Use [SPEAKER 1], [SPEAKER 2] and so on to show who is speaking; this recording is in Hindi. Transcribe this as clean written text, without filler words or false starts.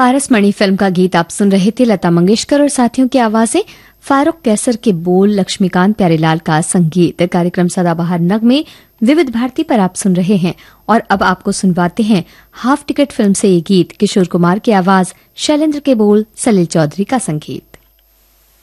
[SPEAKER 1] पारसमणि फिल्म का गीत आप सुन रहे थे। लता मंगेशकर और साथियों की आवाजें, फारूक कैसर के बोल, लक्ष्मीकांत प्यारेलाल का संगीत। कार्यक्रम सदाबहार नगमे विविध भारती पर आप सुन रहे हैं और अब आपको सुनवाते हैं हाफ टिकट फिल्म से ये गीत। किशोर कुमार की आवाज, शैलेंद्र के बोल, सलील चौधरी का संगीत।